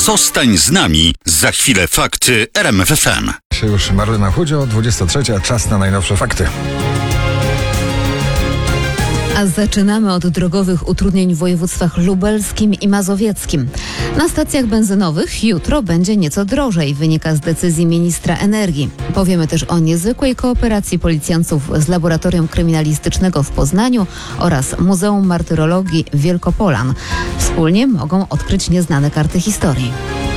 Zostań z nami. Za chwilę fakty RMF FM. Już Marlena Chudzio, 23. Czas na najnowsze fakty. A zaczynamy od drogowych utrudnień w województwach lubelskim i mazowieckim. Na stacjach benzynowych jutro będzie nieco drożej, wynika z decyzji ministra energii. Powiemy też o niezwykłej kooperacji policjantów z Laboratorium Kryminalistycznego w Poznaniu oraz Muzeum Martyrologii Wielkopolan. Wspólnie mogą odkryć nieznane karty historii.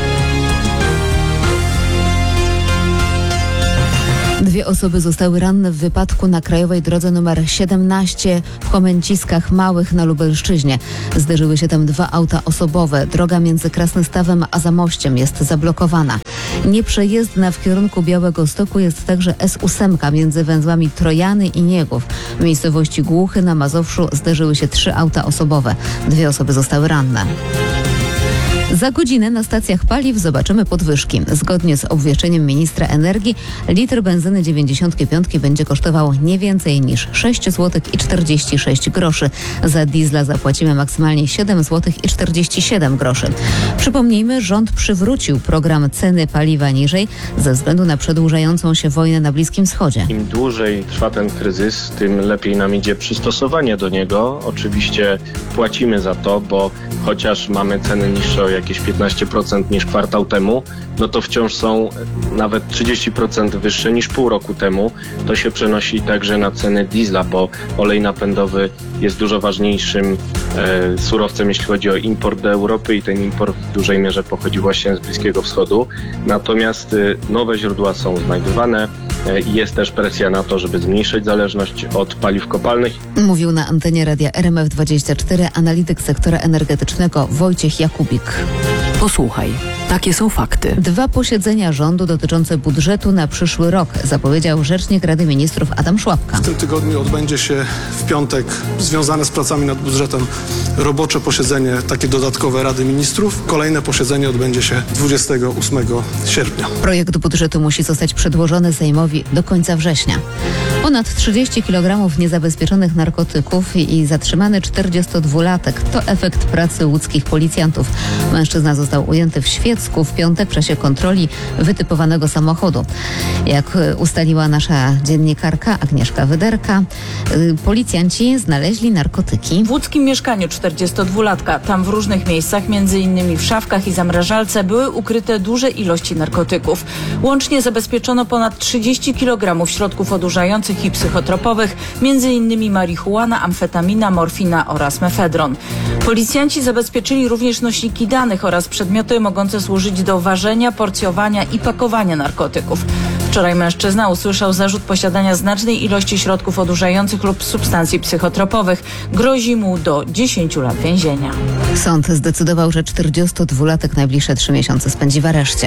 2 osoby zostały ranne w wypadku na krajowej drodze nr 17 w Chomęciskach Małych na Lubelszczyźnie. Zderzyły się tam 2 auta osobowe. Droga między Krasnystawem a Zamościem jest zablokowana. Nieprzejezdna w kierunku Białegostoku jest także S8 między węzłami Trojany i Niegów. W miejscowości Głuchy na Mazowszu zderzyły się 3 auta osobowe. 2 osoby zostały ranne. Za godzinę na stacjach paliw zobaczymy podwyżki. Zgodnie z obwieszczeniem ministra energii litr benzyny 95 będzie kosztował nie więcej niż 6 zł i 46 groszy. Za diesla zapłacimy maksymalnie 7 zł i 47 groszy. Przypomnijmy, rząd przywrócił program ceny paliwa niżej ze względu na przedłużającą się wojnę na Bliskim Wschodzie. Im dłużej trwa ten kryzys, tym lepiej nam idzie przystosowanie do niego. Oczywiście płacimy za to, bo chociaż mamy ceny niższe o jakieś 15% niż kwartał temu, no to wciąż są nawet 30% wyższe niż pół roku temu. To się przenosi także na ceny diesla, bo olej napędowy jest dużo ważniejszym surowcem, jeśli chodzi o import do Europy i ten import w dużej mierze pochodzi właśnie z Bliskiego Wschodu. Natomiast nowe źródła są znajdywane i jest też presja na to, żeby zmniejszyć zależność od paliw kopalnych. Mówił na antenie radia RMF24 analityk sektora energetycznego Wojciech Jakubik. Posłuchaj, takie są fakty. 2 posiedzenia rządu dotyczące budżetu na przyszły rok, zapowiedział rzecznik Rady Ministrów Adam Szłapka. W tym tygodniu odbędzie się w piątek związane z pracami nad budżetem robocze posiedzenie, takie dodatkowe Rady Ministrów. Kolejne posiedzenie odbędzie się 28 sierpnia. Projekt budżetu musi zostać przedłożony Sejmowi do końca września. Ponad 30 kg niezabezpieczonych narkotyków i zatrzymany 42-latek to efekt pracy łódzkich policjantów. Mężczyzna został ujęty w Świecku w piątek w czasie kontroli wytypowanego samochodu. Jak ustaliła nasza dziennikarka Agnieszka Wyderka, policjanci znaleźli narkotyki w łódzkim mieszkaniu 42-latka. Tam w różnych miejscach, między innymi w szafkach i zamrażalce, były ukryte duże ilości narkotyków. Łącznie zabezpieczono ponad 30 kg środków odurzających i psychotropowych, między innymi marihuana, amfetamina, morfina oraz mefedron. Policjanci zabezpieczyli również nośniki danych oraz przedmioty mogące służyć do ważenia, porcjowania i pakowania narkotyków. Wczoraj mężczyzna usłyszał zarzut posiadania znacznej ilości środków odurzających lub substancji psychotropowych. Grozi mu do 10 lat więzienia. Sąd zdecydował, że 42-latek najbliższe 3 miesiące spędzi w areszcie.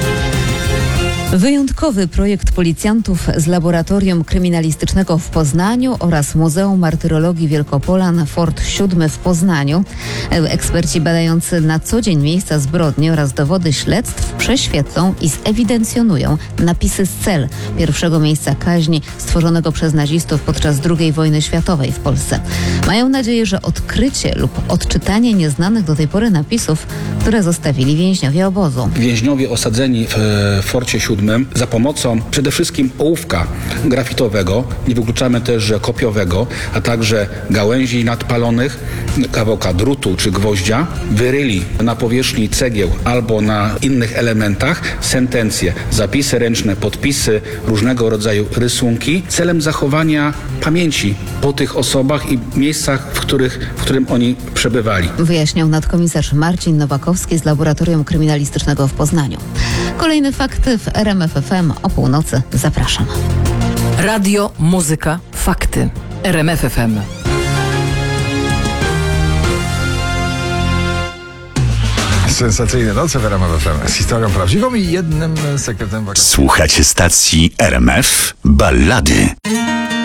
Wyjątkowy projekt policjantów z Laboratorium Kryminalistycznego w Poznaniu oraz Muzeum Martyrologii Wielkopolan Fort 7 w Poznaniu. Eksperci badający na co dzień miejsca zbrodni oraz dowody śledztw prześwietlą i zewidencjonują napisy z cel pierwszego miejsca kaźni stworzonego przez nazistów podczas II wojny światowej w Polsce. Mają nadzieję, że odkrycie lub odczytanie nieznanych do tej pory napisów, które zostawili więźniowie obozu. Więźniowie osadzeni w Forcie 7 za pomocą przede wszystkim ołówka grafitowego, nie wykluczamy też, że kopiowego, a także gałęzi nadpalonych, kawałka drutu czy gwoździa, wyryli na powierzchni cegieł albo na innych elementach sentencje, zapisy ręczne, podpisy, różnego rodzaju rysunki celem zachowania pamięci o tych osobach i miejscach, w którym oni przebywali. Wyjaśniał nadkomisarz Marcin Nowakowski z Laboratorium Kryminalistycznego w Poznaniu. Kolejne fakty w RMF FM o północy. Zapraszam. Radio, muzyka, fakty. RMF FM. Sensacyjne noce w RMF FM z historią prawdziwą i jednym sekretem. Słuchacie stacji RMF Ballady.